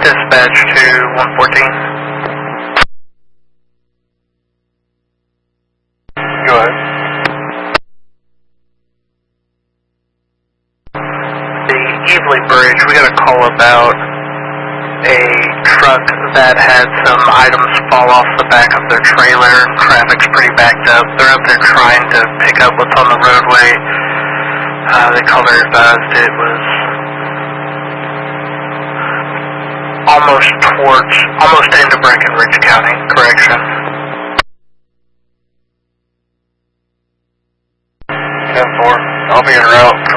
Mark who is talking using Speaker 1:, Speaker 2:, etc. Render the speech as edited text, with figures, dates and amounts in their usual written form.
Speaker 1: dispatch to 114. Go ahead. The Evely Bridge, we got a call about a truck that had some items fall off the back of their trailer. Traffic's pretty backed up. They're up there trying to pick up what's on the roadway. The caller advised it was almost into Breckenridge County, correction. 10-4, I'll be en route.